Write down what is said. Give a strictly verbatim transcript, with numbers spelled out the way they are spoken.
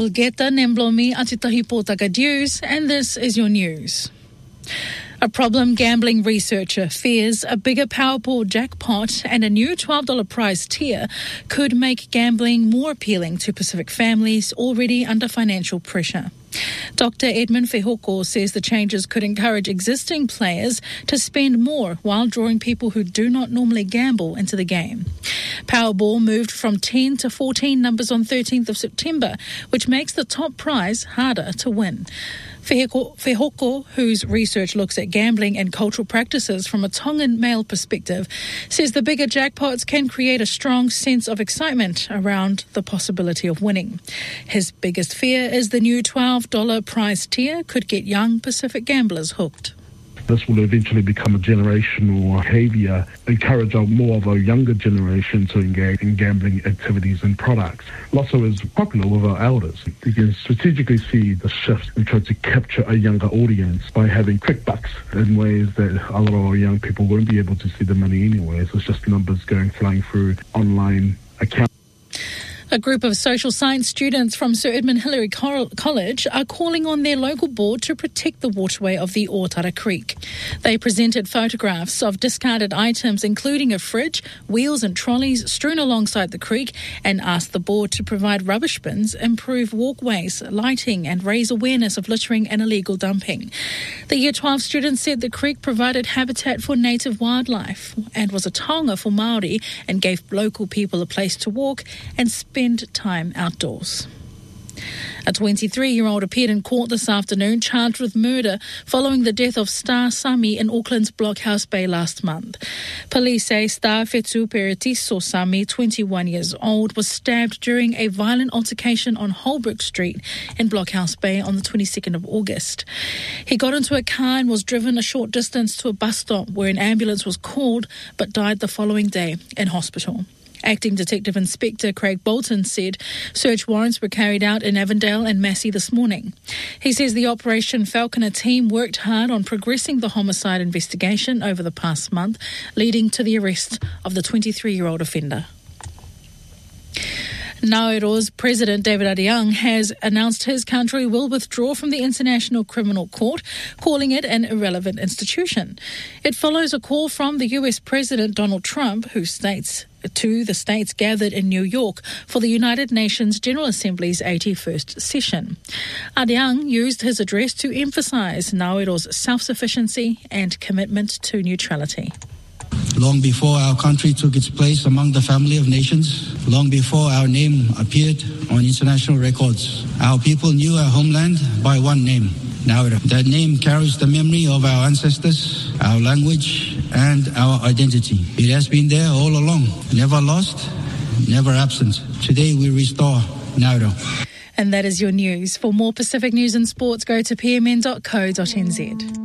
Olgeta Nemblomi Atitahi Potaka News, and this is your news. A problem gambling researcher fears a bigger Powerball jackpot and a new twelve dollars prize tier could make gambling more appealing to Pacific families already under financial pressure. Doctor Edmund Fehoko says the changes could encourage existing players to spend more while drawing people who do not normally gamble into the game. Powerball moved from ten to fourteen numbers on thirteenth of September, which makes the top prize harder to win. Fehoko, whose research looks at gambling and cultural practices from a Tongan male perspective, says the bigger jackpots can create a strong sense of excitement around the possibility of winning. His biggest fear is the new twelve dollars prize tier could get young Pacific gamblers hooked. This will eventually become a generational behaviour, encourage more of a younger generation to engage in gambling activities and products. Lotto is popular with our elders. You can strategically see the shift and try to capture a younger audience by having quick bucks in ways that a lot of our young people won't be able to see the money anyways. It's just numbers going flying through online accounts. A group of social science students from Sir Edmund Hillary College are calling on their local board to protect the waterway of the Otara Creek. They presented photographs of discarded items, including a fridge, wheels and trolleys strewn alongside the creek, and asked the board to provide rubbish bins, improve walkways, lighting and raise awareness of littering and illegal dumping. The Year twelve students said the creek provided habitat for native wildlife and was a taonga for Māori and gave local people a place to walk and spend time outdoors. A twenty-three-year-old appeared in court this afternoon charged with murder following the death of Star Sami in Auckland's Blockhouse Bay last month. Police say Star Fetu Peritiso Sami, twenty-one years old, was stabbed during a violent altercation on Holbrook Street in Blockhouse Bay on the twenty-second of August. He got into a car and was driven a short distance to a bus stop where an ambulance was called but died the following day in hospital. Acting Detective Inspector Craig Bolton said search warrants were carried out in Avondale and Massey this morning. He says the Operation Falconer team worked hard on progressing the homicide investigation over the past month, leading to the arrest of the twenty-three-year-old offender. Nauru's President David Ariang has announced his country will withdraw from the International Criminal Court, calling it an irrelevant institution. It follows a call from the U S President Donald Trump, who states to the states gathered in New York for the United Nations General Assembly's eighty-first session. Ariang used his address to emphasise Nauru's self-sufficiency and commitment to neutrality. Long before our country took its place among the family of nations, long before our name appeared on international records, our people knew our homeland by one name, Nauru. That name carries the memory of our ancestors, our language, and our identity. It has been there all along, never lost, never absent. Today we restore Nauru. And that is your news. For more Pacific news and sports, go to p m n dot co dot n z.